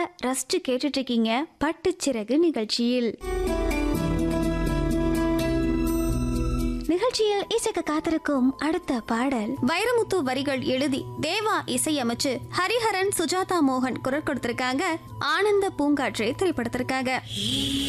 ரசிச்சு கேட்டுட்டு இருக்கீங்க பட்டுச்சிறகு நிகழ்ச்சியில். நிகழ்ச்சியில் இசைக்க காத்திருக்கும் அடுத்த பாடல் வைரமுத்து வரிகள் எழுதி தேவா இசையமைச்சு ஹரிஹரன் சுஜாதா மோகன் குரல் கொடுத்திருக்காங்க. ஆனந்த பூங்காற்றே திரைப்படத்திற்காக.